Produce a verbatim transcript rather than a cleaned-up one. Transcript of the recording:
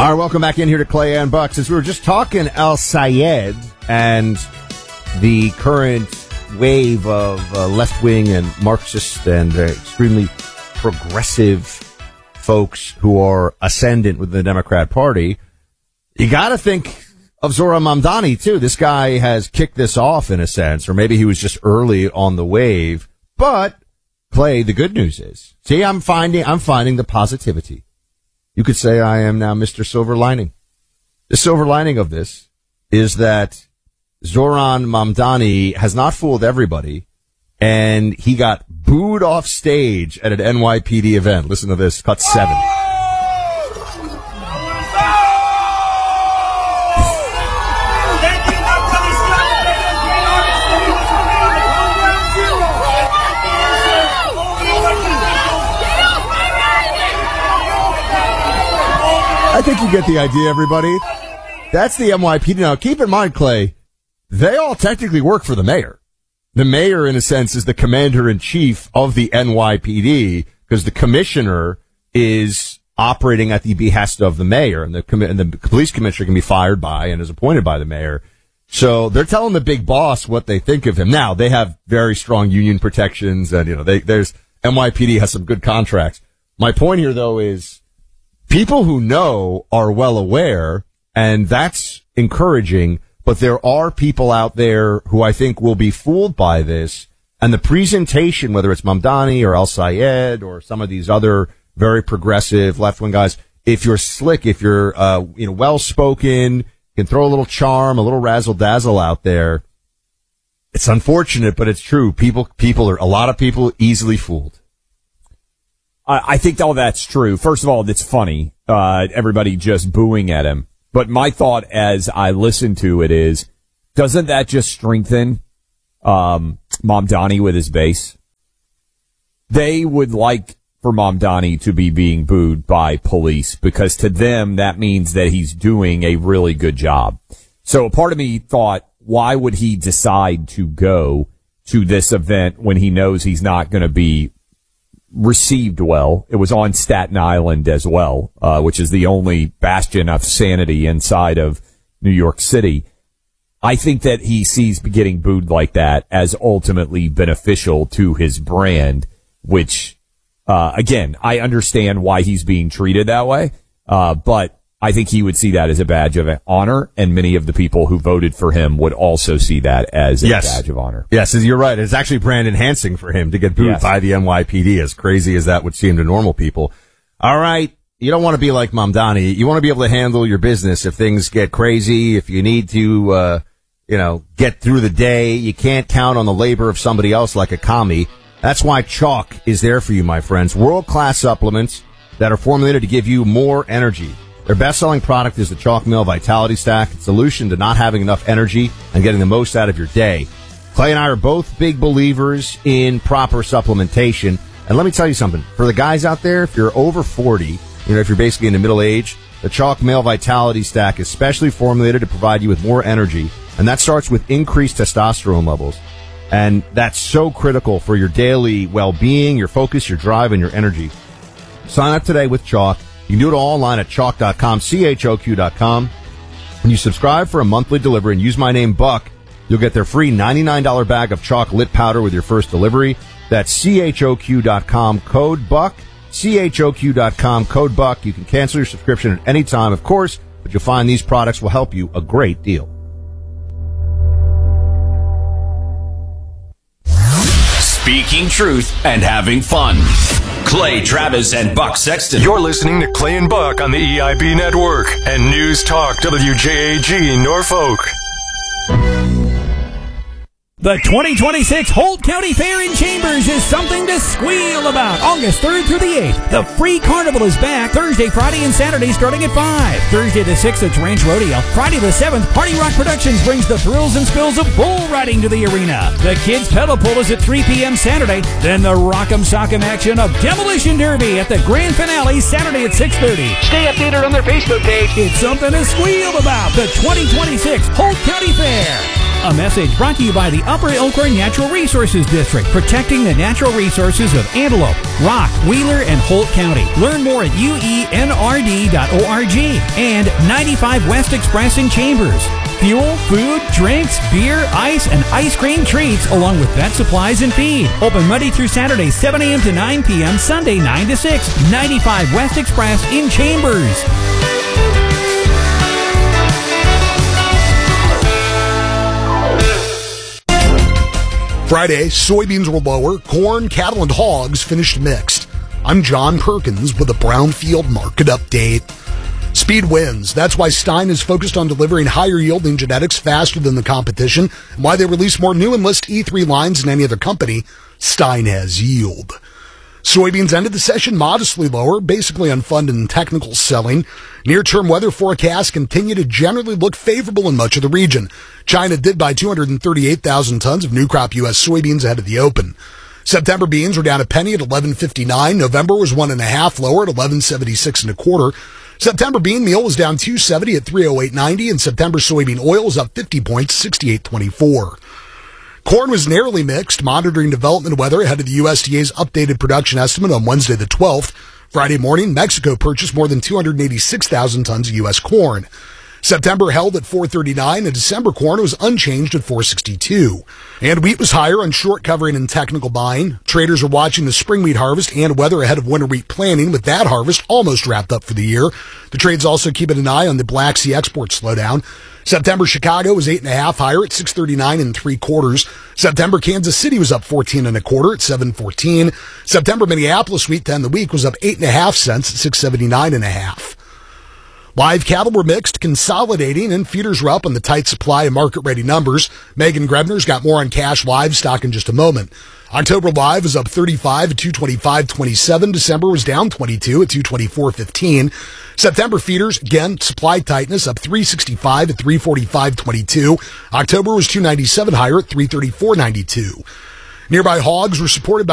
All right, welcome back in here to Clay and Buck. Since we were just talking Al-Sayed and the current wave of uh, left-wing and Marxist and uh, extremely progressive folks who are ascendant within the Democrat Party, you got to think of Zohran Mamdani, too. This guy has kicked this off, in a sense, or maybe he was just early on the wave. But, Clay, the good news is, see, I'm finding, I'm finding the positivity. You could say I am now Mister Silver Lining. The silver lining of this is that Zohran Mamdani has not fooled everybody, and he got booed off stage at an N Y P D event. Listen to this, cut seven. I think you get the idea, everybody. That's the N Y P D. Now, keep in mind, Clay, they all technically work for the mayor. The mayor, in a sense, is the commander-in-chief of the N Y P D because the commissioner is operating at the behest of the mayor, and the, com- and the police commissioner can be fired by and is appointed by the mayor. So they're telling the big boss what they think of him. Now, they have very strong union protections, and, you know, they, there's N Y P D has some good contracts. My point here, though, is people who know are well aware, and that's encouraging, but there are people out there who I think will be fooled by this, and the presentation, whether it's Mamdani or Al-Sayed or some of these other very progressive left-wing guys, if you're slick, if you're uh, you know well-spoken, can throw a little charm, a little razzle-dazzle out there, it's unfortunate, but it's true. People, people are, a lot of people easily fooled. I think all that's true. First of all, it's funny, uh, everybody just booing at him. But my thought as I listen to it is, doesn't that just strengthen um, Mamdani with his base? They would like for Mamdani to be being booed by police because to them that means that he's doing a really good job. So a part of me thought, why would he decide to go to this event when he knows he's not going to be received well? It was on Staten Island as well, uh, which is the only bastion of sanity inside of New York City. I think that he sees getting booed like that as ultimately beneficial to his brand, which, uh, again, I understand why he's being treated that way, uh, but I think he would see that as a badge of honor, and many of the people who voted for him would also see that as a yes. badge of honor. Yes, you're right. It's actually brand enhancing for him to get booed yes. by the N Y P D, as crazy as that would seem to normal people. All right, you don't want to be like Mamdani. You want to be able to handle your business if things get crazy, if you need to, uh, you know, get through the day. You can't count on the labor of somebody else like a commie. That's why Chalk is there for you, my friends. World-class supplements that are formulated to give you more energy. Their best-selling product is the Chalk Male Vitality Stack, a solution to not having enough energy and getting the most out of your day. Clay and I are both big believers in proper supplementation. And let me tell you something. For the guys out there, if you're over forty, you know, if you're basically in the middle age, the Chalk Male Vitality Stack is specially formulated to provide you with more energy. And that starts with increased testosterone levels. And that's so critical for your daily well-being, your focus, your drive, and your energy. Sign up today with Chalk. You can do it all online at chalk dot com, C H O Q dot com. When you subscribe for a monthly delivery and use my name, Buck, you'll get their free ninety-nine dollars bag of Chalk Lit Powder with your first delivery. That's C H O Q dot com, code Buck, C H O Q dot com, code Buck. You can cancel your subscription at any time, of course, but you'll find these products will help you a great deal. Speaking truth and having fun. Clay Travis and Buck Sexton. You're listening to Clay and Buck on the E I B Network and News Talk W J A G Norfolk. The twenty twenty-six Holt County Fair in Chambers is something to squeal about. August third through the eighth. The free carnival is back Thursday, Friday, and Saturday starting at five. Thursday the sixth, it's Ranch Rodeo. Friday the seventh, Party Rock Productions brings the thrills and spills of bull riding to the arena. The Kids Pedal Pull is at three p.m. Saturday. Then the Rock'em Sock'em action of Demolition Derby at the grand finale Saturday at six thirty. Stay updated on their Facebook page. It's something to squeal about. The twenty twenty-six Holt County Fair. A message brought to you by the Upper Elkhorn Natural Resources District, protecting the natural resources of Antelope, Rock, Wheeler, and Holt County. Learn more at U E N R D dot org and ninety-five West Express in Chambers. Fuel, food, drinks, beer, ice, and ice cream treats, along with vet supplies and feed. Open Monday through Saturday, seven a.m. to nine p.m., Sunday, nine to six. ninety-five West Express in Chambers. Friday, soybeans were lower. Corn, cattle, and hogs finished mixed. I'm John Perkins with a Brownfield Market Update. Speed wins. That's why Stein is focused on delivering higher yielding genetics faster than the competition, and why they release more new Enlist E three lines than any other company. Stein has yield. Soybeans ended the session modestly lower, basically on fund and technical selling. Near-term weather forecasts continue to generally look favorable in much of the region. China did buy two hundred thirty-eight thousand tons of new crop U S soybeans ahead of the open. September beans were down a penny at eleven fifty-nine. November was one and a half lower at eleven seventy-six and a quarter. September bean meal was down two seventy at three oh eight ninety, and September soybean oil was up fifty points, sixty-eight twenty-four. Corn was narrowly mixed, monitoring development weather ahead of the U S D A's updated production estimate on Wednesday the twelfth. Friday morning, Mexico purchased more than two hundred eighty-six thousand tons of U S corn. September held at four thirty-nine, and December corn was unchanged at four sixty-two. And wheat was higher on short covering and technical buying. Traders are watching the spring wheat harvest and weather ahead of winter wheat planting, with that harvest almost wrapped up for the year. The trade's also keeping an eye on the Black Sea export slowdown. September Chicago was eight and a half higher at six thirty-nine and three quarters. September Kansas City was up fourteen and a quarter at seven fourteen. September Minneapolis wheat to end the week was up eight and a half cents at six seventy-nine and a half. Live cattle were mixed, consolidating, and feeders were up on the tight supply of market-ready numbers. Megan Grebner's got more on cash livestock in just a moment. October live was up thirty-five at two twenty-five twenty-seven. December was down twenty-two at two twenty-four fifteen. September feeders, again, supply tightness, up three sixty-five at three forty-five twenty-two. October was two ninety-seven higher at three thirty-four ninety-two. Nearby hogs were supported by